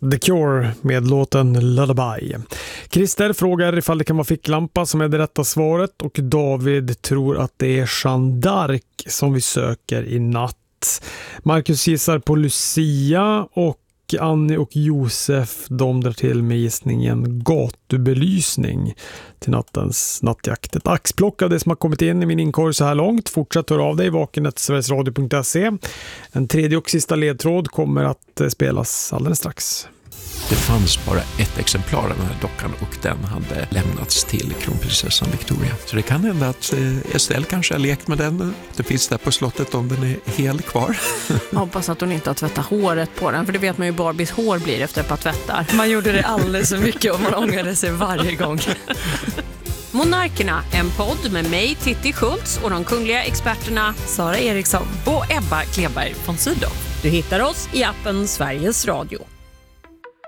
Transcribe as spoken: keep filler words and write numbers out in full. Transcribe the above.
The Cure med låten Lullaby. Christer frågar ifall det kan vara ficklampa som är det rätta svaret, och David tror att det är Jeanne d'Arc som vi söker i natt. Marcus gissar på Lucia, och Annie och Josef de drar till med gissningen gatubelysning till nattens nattjakt. Ett axplock av det som har kommit in i min inkorg så här långt. Fortsätt höra av dig, vakenet sverigesradio punkt se. En tredje och sista ledtråd kommer att spelas alldeles strax. Det fanns bara ett exemplar av den här dockan, och den hade lämnats till kronprinsessan Victoria. Så det kan hända att Estelle kanske har lekt med den. Det finns där på slottet om den är helt kvar. Jag hoppas att hon inte har tvättat håret på den, för det vet man ju Barbies hår blir efter ett par tvättar. Man gjorde det alldeles så mycket och man ångrade sig varje gång. Monarkerna, en podd med mig, Titti Schultz, och de kungliga experterna Sara Eriksson och Ebba Kleberg von Sydow. Du hittar oss i appen Sveriges Radio.